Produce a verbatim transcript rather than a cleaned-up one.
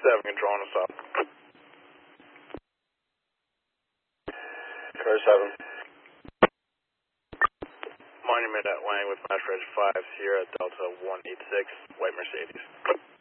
seven, controlling us up. Car seven. Monument at Lang with Mass Reg five, Sierra Delta one eight six, white Mercedes.